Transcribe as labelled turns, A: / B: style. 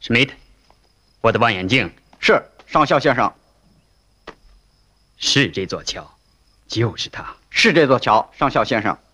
A: 史密特，我的望远镜。
B: 是，上校先生。
A: 是这座桥，就是它。
B: 是这座桥，上校先生。